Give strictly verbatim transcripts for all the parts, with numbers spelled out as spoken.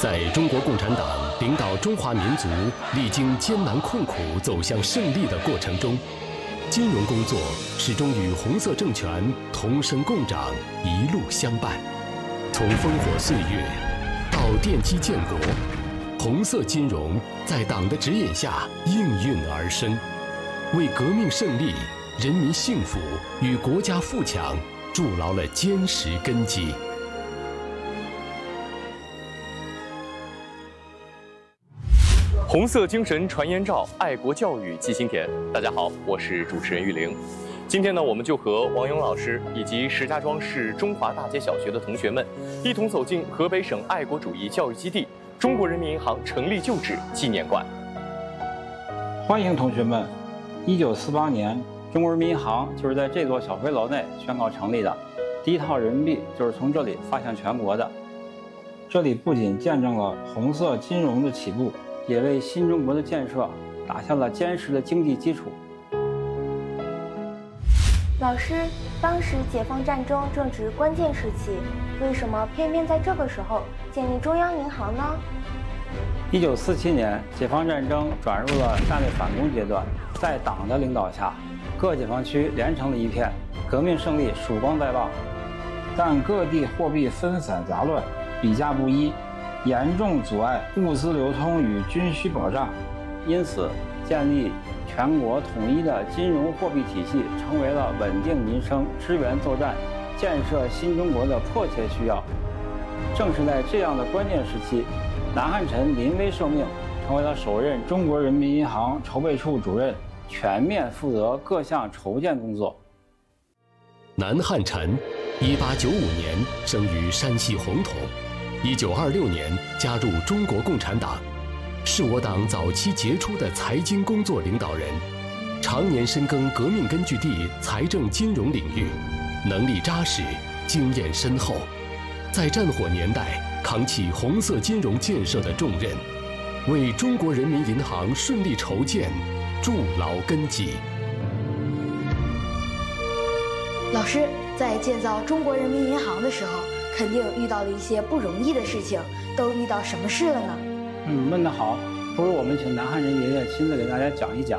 在中国共产党领导中华民族历经艰难困苦走向胜利的过程中，金融工作始终与红色政权同生共长，一路相伴。从烽火岁月到奠基建国，红色金融在党的指引下应运而生，为革命胜利、人民幸福与国家富强筑牢了坚实根基。 红色精神传言照，爱国教育记心田。大家好，我是主持人玉玲。今天呢，我们就和王勇老师以及石家庄市中华大街小学的同学们，一同走进河北省爱国主义教育基地中国人民银行成立旧址纪念馆。 欢迎同学们！一九四八年，中国人民银行就是在这座小回楼内宣告成立的，第一套人民币就是从这里发向全国的。这里不仅见证了红色金融的起步，也为新中国的建设打下了坚实的经济基础。 老师，当时解放战争正值关键时期，为什么偏偏在这个时候建立中央银行呢？ 一九四七年，解放战争转入了战略反攻阶段，在党的领导下，各解放区连成了一片，革命胜利曙光在望。但各地货币分散杂乱，比价不一，严重阻碍物资流通与军需保障，因此建立全国统一的金融货币体系成为了稳定民生、支援作战、建设新中国的迫切需要。正是在这样的关键时期，南汉宸临危受命，成为了首任中国人民银行筹备处主任，全面负责各项筹建工作。 南汉宸，一八九五年生于山西洪洞，一九二六年加入中国共产党，是我党早期杰出的财经工作领导人，常年深耕革命根据地财政金融领域，能力扎实，经验深厚，在战火年代扛起红色金融建设的重任，为中国人民银行顺利筹建筑牢根基。 老师，在建造中国人民银行的时候，肯定遇到了一些不容易的事情，都遇到什么事了呢？ 嗯，问得好，不如我们请南汉宸爷爷亲自给大家讲一讲。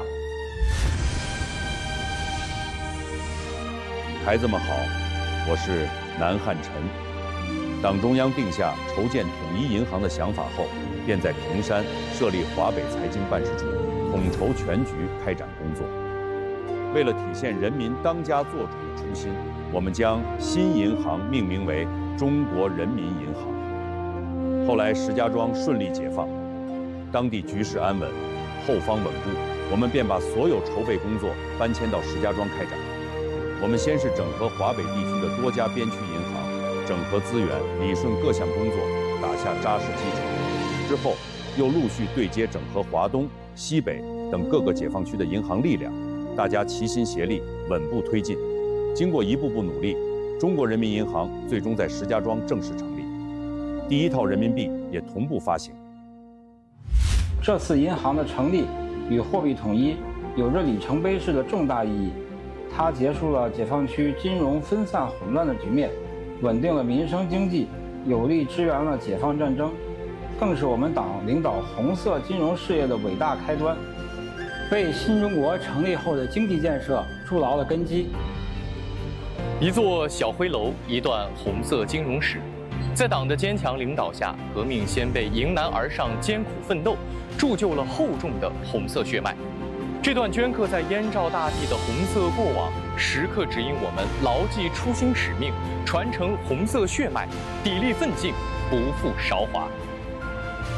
孩子们好，我是南汉宸。党中央定下筹建统一银行的想法后，便在平山设立华北财经办事处，统筹全局开展工作。为了体现人民当家作主的初心，我们将新银行命名为中国人民银行。后来石家庄顺利解放，当地局势安稳，后方稳固，我们便把所有筹备工作搬迁到石家庄开展。我们先是整合华北地区的多家边区银行，整合资源，理顺各项工作，打下扎实基础。之后又陆续对接整合华东、西北等各个解放区的银行力量，大家齐心协力，稳步推进。经过一步步努力，中国人民银行最终在石家庄正式成立，第一套人民币也同步发行。 这次银行的成立与货币统一有着里程碑式的重大意义，它结束了解放区金融分散混乱的局面，稳定了民生经济，有力支援了解放战争，更是我们党领导红色金融事业的伟大开端，为新中国成立后的经济建设筑牢了根基。 一座小灰楼，一段红色金融史。在党的坚强领导下，革命先辈迎难而上，艰苦奋斗，铸就了厚重的红色血脉。这段镌刻在燕赵大地的红色过往，时刻指引我们牢记初心使命，传承红色血脉，砥砺奋进，不负韶华。